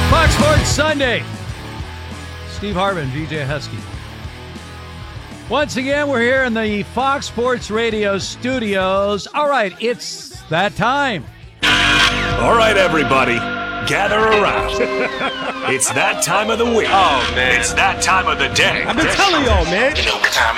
Fox Sports Sunday. Steve Hartman, VJ Husky. Once again, we're here in the Fox Sports Radio studios. All right, it's that time. All right, everybody, gather around. It's that time of the week. Oh, man. It's that time of the day. I've been telling y'all, man. You know what time